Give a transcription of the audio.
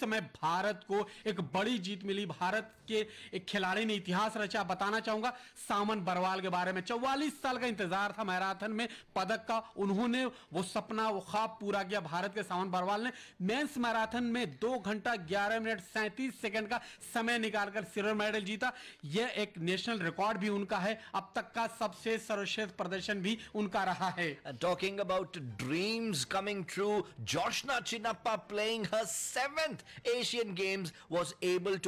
समय भारत को एक बड़ी जीत मिली। भारत के एक खिलाड़ी ने इतिहास रचा। बताना चाहूंगा सामन बरवाल के बारे में। 44 साल का इंतजार था मैराथन में पदक का, उन्होंने वो सपना, वो ख्वाब पूरा किया। भारत के सामन बरवाल ने मेंस मैराथन में 2 घंटा 11 मिनट 37 सेकंड का समय निकालकर सिल्वर मेडल जीता। यह एक नेशनल रिकॉर्ड भी उनका है, अब तक का सबसे सर्वश्रेष्ठ प्रदर्शन भी उनका रहा है। Talking about dreams coming true, Joshna Chinnappa playing her 7th Asian Games was able to